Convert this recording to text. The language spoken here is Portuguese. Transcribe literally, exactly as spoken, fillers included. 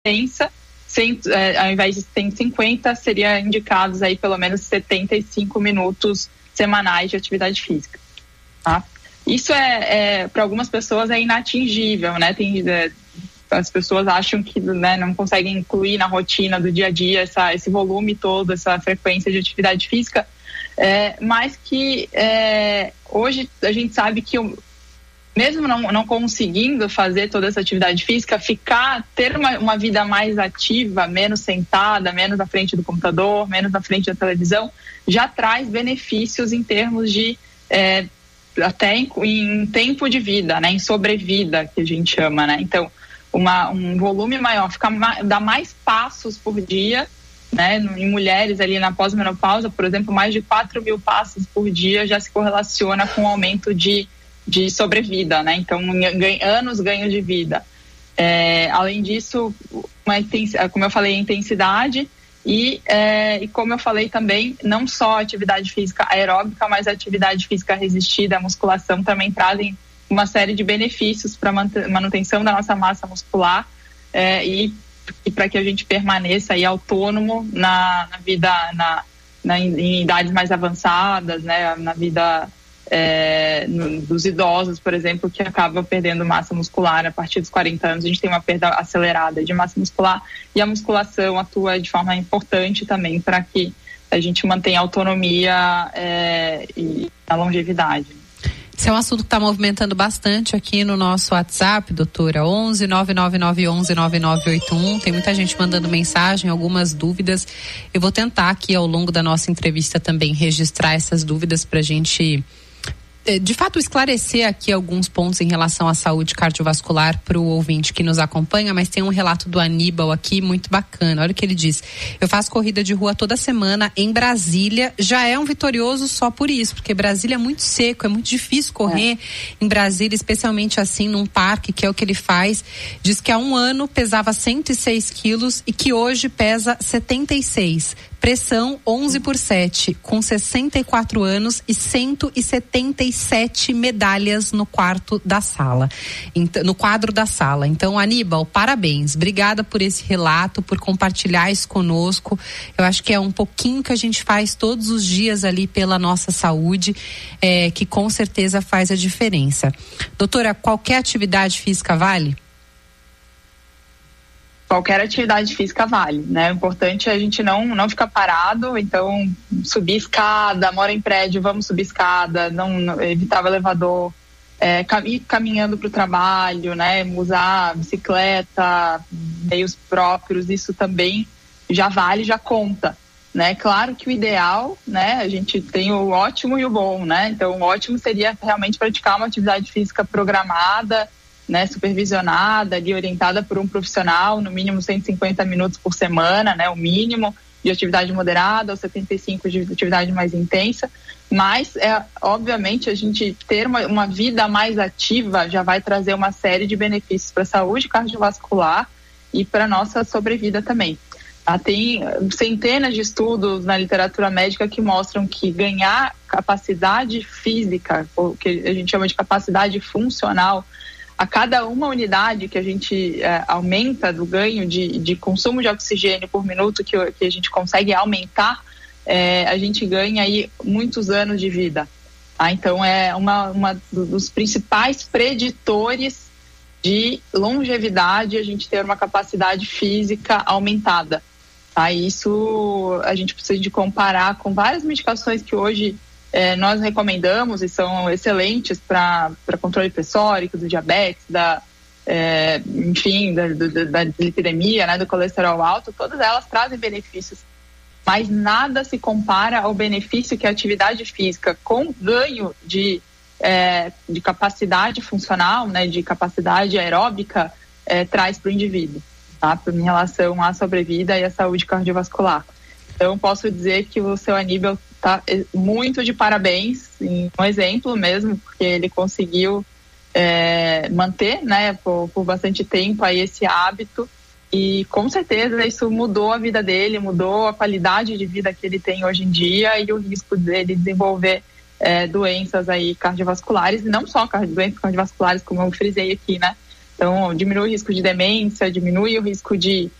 intensa, cem, é, ao invés de cento e cinquenta, seria indicados aí pelo menos setenta e cinco minutos semanais de atividade física, tá? Isso é, é para algumas pessoas é inatingível, né? Tem, é, as pessoas acham que, né, não conseguem incluir na rotina do dia a dia essa, esse volume todo, essa frequência de atividade física, é, mas que é, hoje a gente sabe que mesmo não, não conseguindo fazer toda essa atividade física, ficar, ter uma, uma vida mais ativa, menos sentada, menos na frente do computador, menos na frente da televisão, já traz benefícios em termos de é, até em, em tempo de vida, né, em sobrevida, que a gente chama, né? Então, uma, um volume maior, ficar ma, dar mais passos por dia, né? Em mulheres ali na pós-menopausa, por exemplo, mais de quatro mil passos por dia já se correlaciona com o aumento de de sobrevida, né? Então, ganha, anos ganho de vida. É, além disso, uma como eu falei, a intensidade e, é, e como eu falei também, não só a atividade física aeróbica, mas a atividade física resistida, a musculação também trazem uma série de benefícios para a manutenção da nossa massa muscular é, e, e para que a gente permaneça aí autônomo na, na vida, na, na, em idades mais avançadas, né? Na vida É, no, dos idosos, por exemplo, que acabam perdendo massa muscular a partir dos quarenta anos. A gente tem uma perda acelerada de massa muscular e a musculação atua de forma importante também para que a gente mantenha a autonomia é, e a longevidade. Esse é um assunto que está movimentando bastante aqui no nosso WhatsApp, doutora, onze nove nove nove onze nove nove oito um. Tem muita gente mandando mensagem, algumas dúvidas. Eu vou tentar aqui ao longo da nossa entrevista também registrar essas dúvidas para a gente de fato esclarecer aqui alguns pontos em relação à saúde cardiovascular para o ouvinte que nos acompanha, mas tem um relato do Aníbal aqui muito bacana. Olha o que ele diz: eu faço corrida de rua toda semana em Brasília, já é um vitorioso só por isso, porque Brasília é muito seco, é muito difícil correr é. em Brasília, especialmente assim num parque, que é o que ele faz. Diz que há um ano pesava cento e seis quilos e que hoje pesa setenta e seis. Pressão onze por sete, com sessenta e quatro anos e cento e setenta e sete medalhas no quarto da sala, no quadro da sala. Então, Aníbal, parabéns. Obrigada por esse relato, por compartilhar isso conosco. Eu acho que é um pouquinho que a gente faz todos os dias ali pela nossa saúde, é, que com certeza faz a diferença. Doutora, qualquer atividade física vale? Qualquer atividade física vale, né? O importante é a gente não, não ficar parado, então subir escada, mora em prédio, vamos subir escada, não, não evitar o elevador, é, cam, ir caminhando para o trabalho, né? Usar bicicleta, meios próprios, isso também já vale, já conta, né? Claro que o ideal, né? A gente tem o ótimo e o bom, né? Então o ótimo seria realmente praticar uma atividade física programada, né, supervisionada, ali, orientada por um profissional, no mínimo cento e cinquenta minutos por semana, né, o mínimo de atividade moderada, ou setenta e cinco de atividade mais intensa, mas é, obviamente a gente ter uma, uma vida mais ativa já vai trazer uma série de benefícios para a saúde cardiovascular e para a nossa sobrevida também. Ah, tem centenas de estudos na literatura médica que mostram que ganhar capacidade física, o que a gente chama de capacidade funcional, a cada uma unidade que a gente é, aumenta do ganho de, de consumo de oxigênio por minuto que, que a gente consegue aumentar, é, a gente ganha aí muitos anos de vida. Tá? Então é uma, uma dos principais preditores de longevidade a gente ter uma capacidade física aumentada. Tá? E isso a gente precisa de comparar com várias medicações que hoje É, nós recomendamos e são excelentes para controle pressórico, do diabetes, da, é, enfim, da, da, da lipidemia, né, do colesterol alto. Todas elas trazem benefícios, mas nada se compara ao benefício que a atividade física com ganho de, é, de capacidade funcional, né, de capacidade aeróbica, é, traz para o indivíduo, tá, em relação à sobrevida e à saúde cardiovascular. Então, posso dizer que o seu Aníbal tá muito de parabéns, um exemplo mesmo, porque ele conseguiu é, manter, né, por, por bastante tempo aí esse hábito e com certeza isso mudou a vida dele, mudou a qualidade de vida que ele tem hoje em dia e o risco dele desenvolver é, doenças aí cardiovasculares, e não só doenças cardiovasculares, como eu frisei aqui, né, Então, diminui o risco de demência, diminui o risco de